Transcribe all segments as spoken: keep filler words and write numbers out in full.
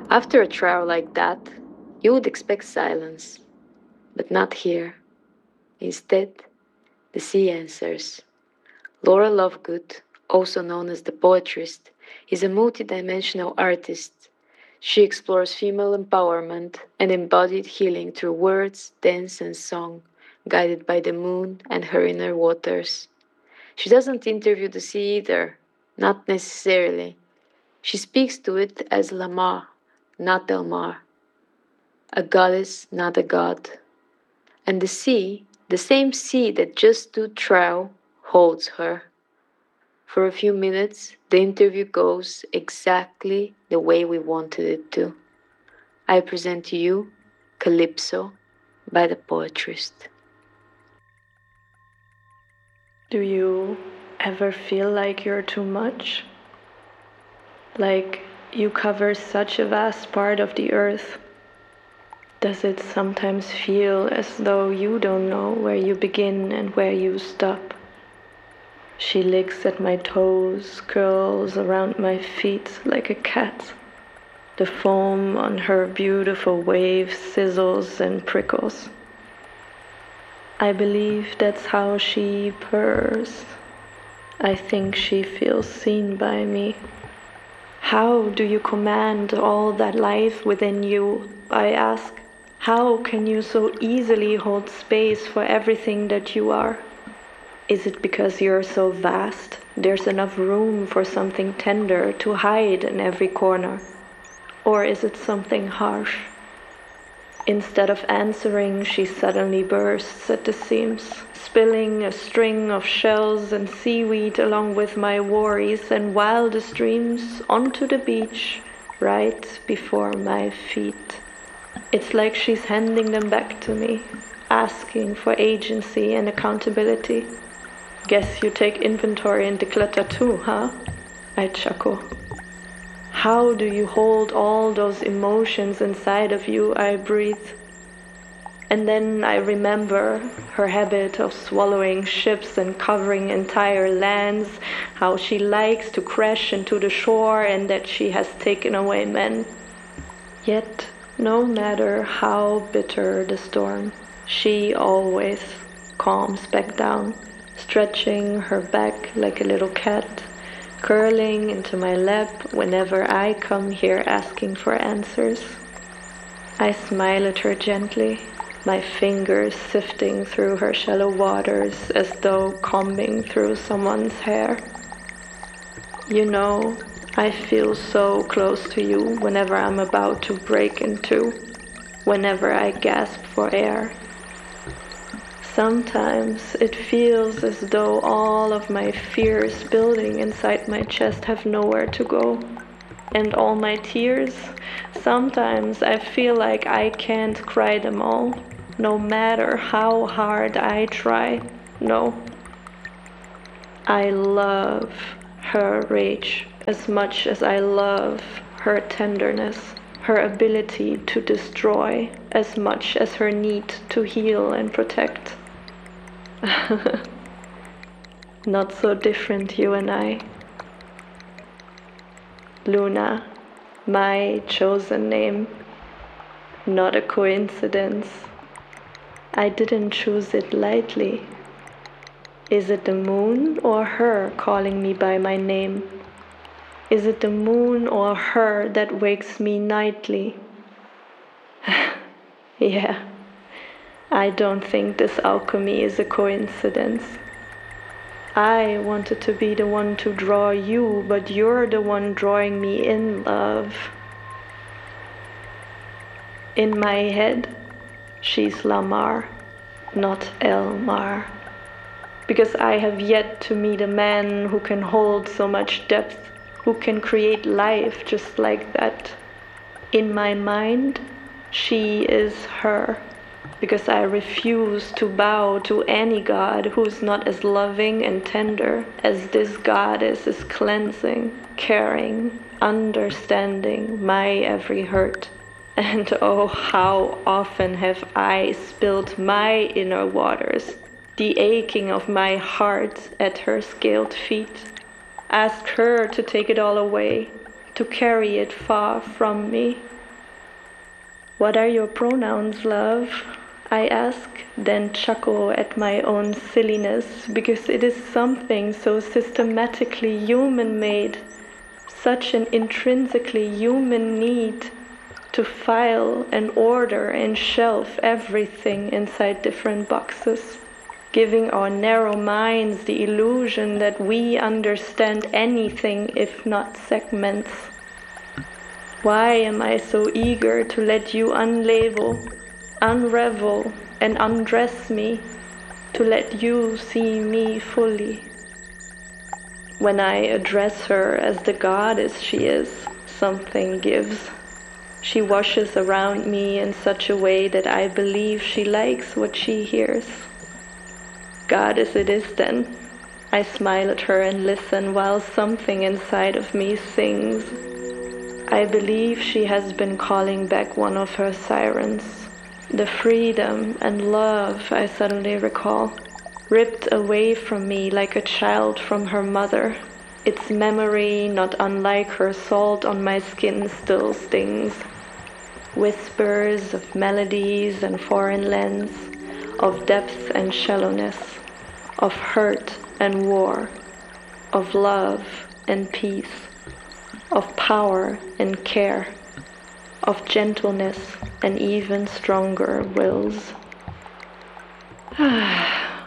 After a trial like that, you would expect silence, but not here. Instead, the sea answers. Laura Lovegood, also known as the Poetrist, is a multidimensional artist. She explores female empowerment and embodied healing through words, dance, and song, guided by the moon and her inner waters. She doesn't interview the sea either, not necessarily. She speaks to it as Lamar, not Elmar, a goddess, not a god. And the sea, the same sea that just stood trial, holds her. For a few minutes, the interview goes exactly the way we wanted it to. I present to you Calypso by the Poetrist. Do you ever feel like you're too much? Like you cover such a vast part of the earth? Does it sometimes feel as though you don't know where you begin and where you stop? She licks at my toes, curls around my feet like a cat. The foam on her beautiful waves sizzles and prickles. I believe that's how she purrs. I think she feels seen by me. How do you command all that life within you? I ask. How can you so easily hold space for everything that you are? Is it because you're so vast, there's enough room for something tender to hide in every corner? Or is it something harsh? Instead of answering, she suddenly bursts at the seams, spilling a string of shells and seaweed along with my worries and wildest dreams onto the beach right before my feet. It's like she's handing them back to me, asking for agency and accountability. Guess you take inventory and declutter too, huh? I chuckle. How do you hold all those emotions inside of you? I breathe. And then I remember her habit of swallowing ships and covering entire lands, how she likes to crash into the shore and that she has taken away men. Yet, no matter how bitter the storm, she always calms back down, stretching her back like a little cat, curling into my lap whenever I come here asking for answers. I smile at her gently, my fingers sifting through her shallow waters as though combing through someone's hair. You know, I feel so close to you whenever I'm about to break in two, whenever I gasp for air. Sometimes it feels as though all of my fears building inside my chest have nowhere to go. And all my tears, sometimes I feel like I can't cry them all, no matter how hard I try. No. I love her rage as much as I love her tenderness, her ability to destroy as much as her need to heal and protect. Not so different, you and I. Luna, my chosen name. Not a coincidence. I didn't choose it lightly. Is it the moon or her calling me by my name? Is it the moon or her that wakes me nightly? Yeah. I don't think this alchemy is a coincidence. I wanted to be the one to draw you, but you're the one drawing me in, love. In my head, she's Lamar, not Elmar. Because I have yet to meet a man who can hold so much depth, who can create life just like that. In my mind, she is her. Because I refuse to bow to any god who's not as loving and tender as this goddess is cleansing, caring, understanding my every hurt. And oh, how often have I spilled my inner waters, the aching of my heart at her scaled feet. Ask her to take it all away, to carry it far from me. What are your pronouns, love? I ask, then chuckle at my own silliness, because it is something so systematically human-made, such an intrinsically human need to file and order and shelf everything inside different boxes, giving our narrow minds the illusion that we understand anything if not segments. Why am I so eager to let you unlabel, unravel, and undress me, to let you see me fully? When I address her as the goddess she is, something gives. She washes around me in such a way that I believe she likes what she hears. Goddess it is then. I smile at her and listen while something inside of me sings. I believe she has been calling back one of her sirens. The freedom and love, I suddenly recall, ripped away from me like a child from her mother. Its memory, not unlike her salt on my skin, still stings. Whispers of melodies and foreign lands, of depth and shallowness, of hurt and war, of love and peace, of power and care, of gentleness and even stronger wills. I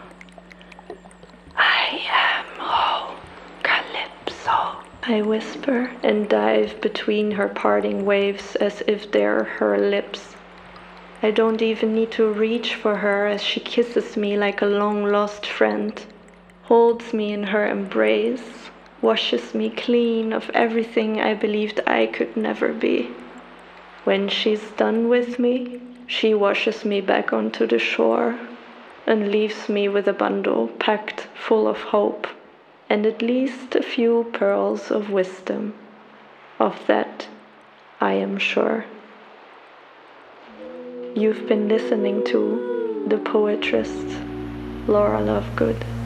am whole, Calypso, I whisper and dive between her parting waves as if they're her lips. I don't even need to reach for her as she kisses me like a long-lost friend, holds me in her embrace, washes me clean of everything I believed I could never be. When she's done with me, she washes me back onto the shore and leaves me with a bundle packed full of hope and at least a few pearls of wisdom. Of that, I am sure. You've been listening to The Poetress, Laura Lovegood.